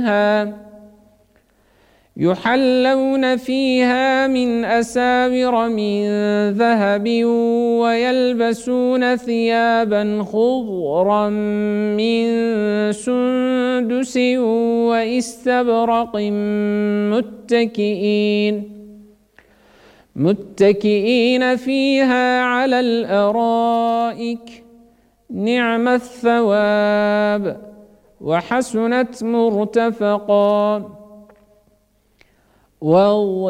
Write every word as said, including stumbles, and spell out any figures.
يحلون فيها من أساور من ذهب ويلبسون ثيابا خضرا من سندس وإستبرق متكئين متكئين فيها على الأرائك نعم الثواب وحسنت مرتفقا.